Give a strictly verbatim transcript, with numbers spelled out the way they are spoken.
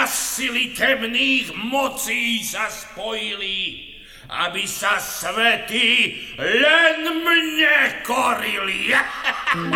sily temných mocí sa spojili, aby sa svety len mne korili.